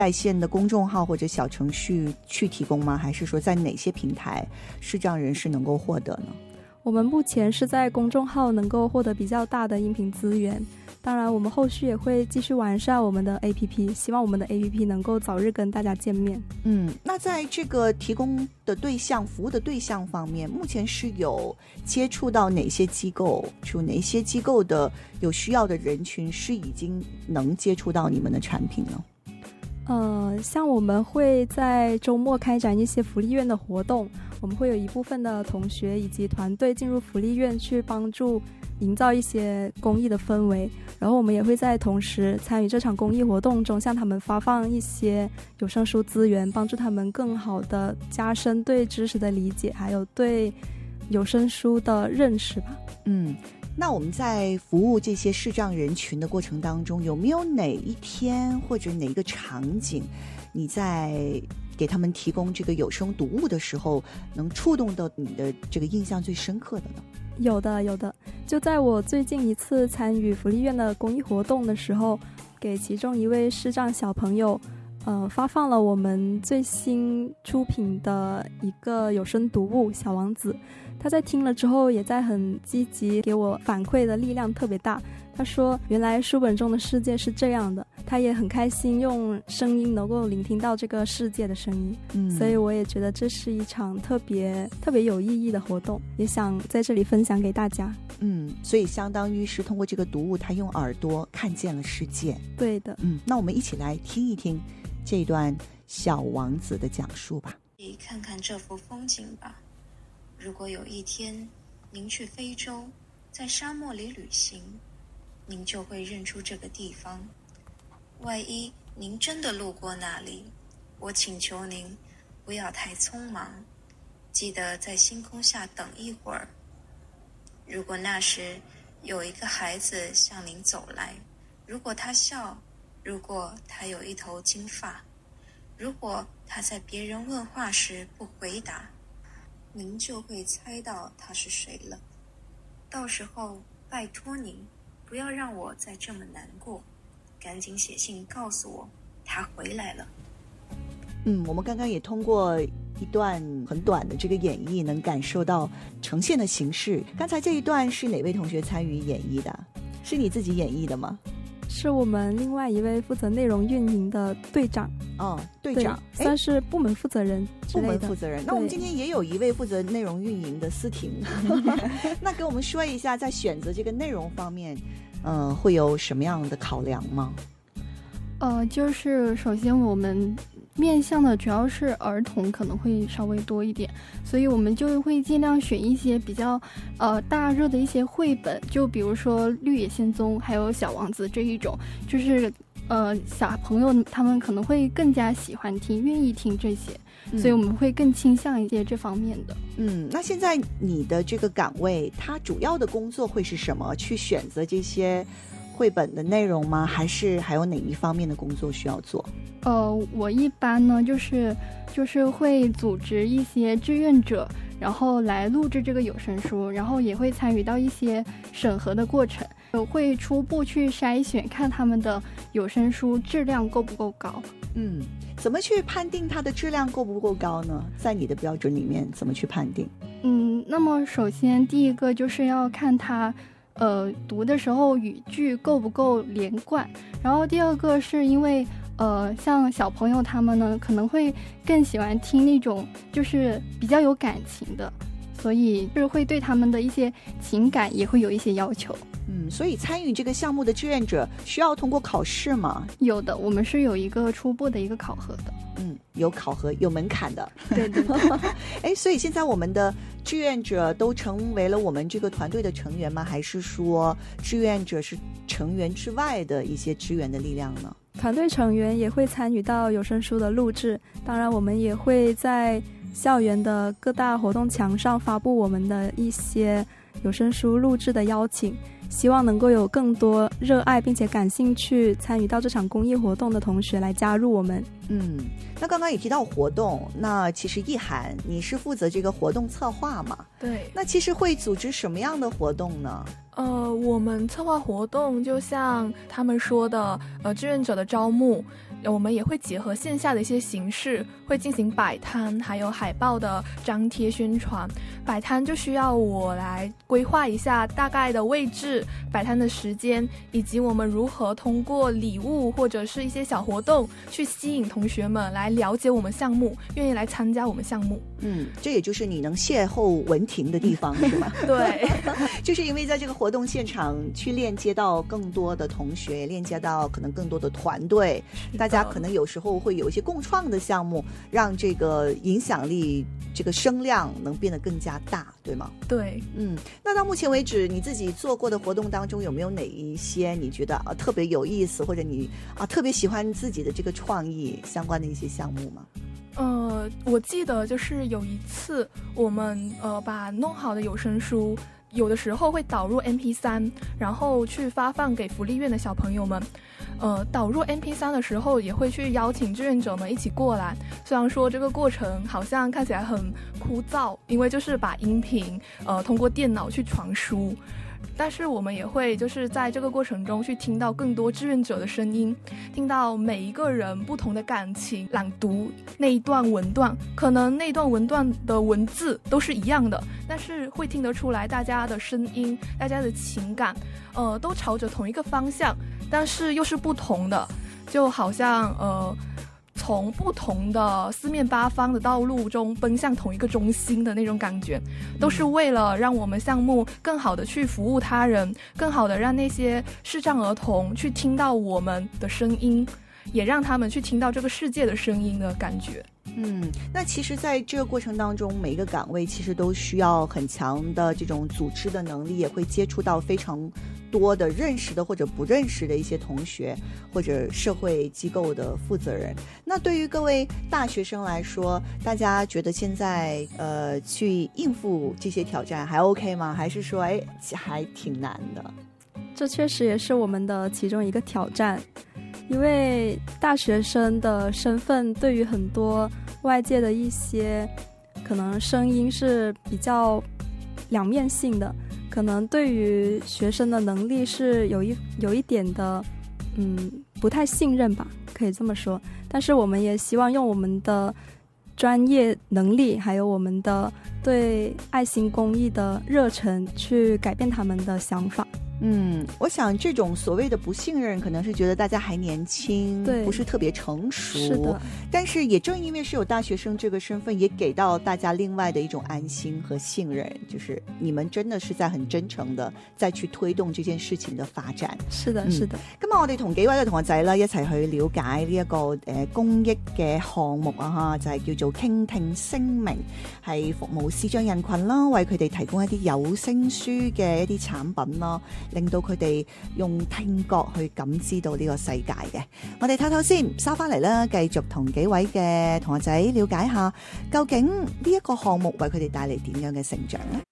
在线的公众号或者小程序去提供吗？还是说在哪些平台视障人士能够获得呢？ 我们目前是在公众号能够获得比较大的音频资源，当然我们后续也会继续完善我们的 APP， 希望我们的 APP 能够早日跟大家见面。 那在这个提供的对象服务的对象方面，目前是有接触到哪些机构，就哪些机构的有需要的人群是已经能接触到你们的产品呢？ 像我们会在周末开展一些福利院的活动，我们会有一部分的同学以及团队进入福利院去帮助营造一些公益的氛围，然后我们也会在同时参与这场公益活动中向他们发放一些有声书资源，帮助他们更好的加深对知识的理解，还有对有声书的认识吧。 那我们在服务这些视障人群的过程当中，有没有哪一天或者哪一个场景，你在给他们提供这个有声读物的时候，能触动到你的这个印象最深刻的呢？ 有的，就在我最近一次参与福利院的公益活动的时候，给其中一位视障小朋友发放了我们最新出品的一个有声读物《小王子》。他在听了之后也在很积极给我反馈的力量特别大，他说原来书本中的世界是这样的，他也很开心用声音能够聆听到这个世界的声音。所以我也觉得这是一场特别有意义的活动，也想在这里分享给大家。 所以相当于是通过这个读物，他用耳朵看见了世界。 对的。 那我们一起来听一听这一段小王子的讲述吧。 看看这幅风景吧。如果有一天您去非洲，在沙漠里旅行，您就会认出这个地方。万一您真的路过那里，我请求您不要太匆忙，记得在星空下等一会儿。如果那时有一个孩子向您走来，如果他笑，如果他有一头金发，如果他在别人问话时不回答，您就会猜到他是谁了。到时候拜托您不要让我再这么难过，赶紧写信告诉我他回来了。 我们刚刚也通过一段很短的这个演绎，能感受到呈现的形式。刚才这一段是哪位同学参与演绎的？是你自己演绎的吗？ 是我们另外一位负责内容运营的队长。 队长算是部门负责人之类的。部门负责人。那我们今天也有一位负责内容运营的思婷那给我们说一下，在选择这个内容方面会有什么样的考量吗？ 就是首先我们面向的主要是儿童，可能会稍微多一点，所以我们就会尽量选一些比较大热的一些绘本，就比如说《绿野仙踪》还有《小王子》这一种，就是小朋友他们可能会更加喜欢听，愿意听这些，所以我们会更倾向一些这方面的。 那现在你的这个岗位，它主要的工作会是什么？去选择这些绘本的内容吗？还是还有哪一方面的工作需要做？ 我一般呢就是会组织一些志愿者，然后来录制这个有声书，然后也会参与到一些审核的过程，会初步去筛选，看他们的有声书质量够不够高。 怎么去判定它的质量够不够高呢？在你的标准里面怎么去判定？ 那么首先第一个就是要看它读的时候语句够不够连贯，然后第二个是因为像小朋友他们呢可能会更喜欢听那种就是比较有感情的，所以就是会对他们的一些情感也会有一些要求。 所以参与这个项目的志愿者需要通过考试吗？ 有的，我们是有一个初步的一个考核的。 有考核，有门槛的。 对所以现在我们的志愿者都成为了我们这个团队的成员吗？还是说志愿者是成员之外的一些支援的力量呢？ 团队成员也会参与到有声书的录制，当然我们也会在校园的各大活动墙上发布我们的一些有声书录制的邀请，希望能够有更多热爱并且感兴趣参与到这场公益活动的同学来加入我们。 那刚刚也提到活动，那其实意涵你是负责这个活动策划嘛？ 对。 那其实会组织什么样的活动呢？ 我们策划活动就像他们说的志愿者的招募， 我们也会结合线下的一些形式，会进行摆摊，还有海报的张贴宣传。摆摊就需要我来规划一下大概的位置、摆摊的时间，以及我们如何通过礼物或者是一些小活动去吸引同学们来了解我们项目，愿意来参加我们项目。 这也就是你能邂逅文婷的地方是吗？ 对， 就是因为在这个活动现场去链接到更多的同学，链接到可能更多的团队，大家可能有时候会有一些共创的项目，让这个影响力这个声量能变得更加大，对吗？ 对。 那到目前为止你自己做过的活动当中，有没有哪一些你觉得特别有意思，或者你特别喜欢自己的这个创意相关的一些项目吗？ 我记得就是有一次我们把弄好的有声书有的时候会导入 MP3， 然后去发放给福利院的小朋友们。导入 MP3 的时候也会去邀请志愿者们一起过来，虽然说这个过程好像看起来很枯燥，因为就是把音频通过电脑去传输，但是我们也会就是在这个过程中去听到更多志愿者的声音，听到每一个人不同的感情，朗读那一段文段，可能那段文段的文字都是一样的，但是会听得出来大家的声音，大家的情感都朝着同一个方向，但是又是不同的，就好像从不同的四面八方的道路中奔向同一个中心的那种感觉，都是为了让我们项目更好的去服务他人，更好的让那些视障儿童去听到我们的声音，也让他们去听到这个世界的声音的感觉。 那其实在这个过程当中，每一个岗位其实都需要很强的这种组织的能力，也会接触到非常多的认识的或者不认识的一些同学或者社会机构的负责人。那对于各位大学生来说，大家觉得现在去应付这些挑战还 OK 吗？还是说还挺难的？ 这确实也是我们的其中一个挑战，因为大学生的身份对于很多外界的一些可能声音是比较两面性的，可能对于学生的能力是有一点的不太信任吧，可以这么说。但是我们也希望用我们的专业能力，还有我们的对爱心公益的热忱去改变他们的想法。 我想这种所谓的不信任可能是觉得大家还年轻， 对， 不是特别成熟， 是的。 但是也正因为是有大学生这个身份，也给到大家另外的一种安心和信任，就是你们真的是在很真诚的再去推動這件事情的發展。 是的，是的。 今日我哋同幾位嘅同學仔啦一齊去了解呢一個公益嘅項目啊，就係叫做傾聽聲明，係服務視障人群啦，為佢哋提供一啲有聲書嘅一啲產品啦，令到佢哋用聽覺去感知到呢個世界嘅。我哋唞唞先，收翻嚟啦，繼續同幾位嘅同學仔了解下，究竟呢一個項目為佢哋帶嚟點樣嘅成長呢？